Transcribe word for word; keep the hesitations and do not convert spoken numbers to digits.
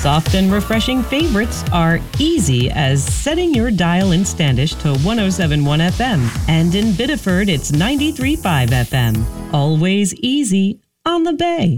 Soft and refreshing favorites are easy as setting your dial in Standish to one oh seven point one F M, and in Biddeford it's ninety-three point five F M. Always easy on the Bay.